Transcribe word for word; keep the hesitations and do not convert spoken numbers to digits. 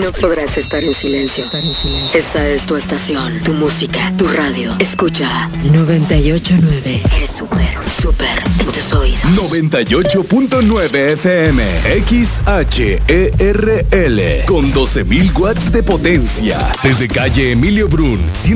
No podrás estar en silencio. Esta es tu estación, tu música, tu radio. Escucha noventa y ocho punto nueve. Eres súper, súper en tus oídos. noventa y ocho punto nueve F M, X H E R L, con doce mil watts de potencia. Desde calle Emilio Brun,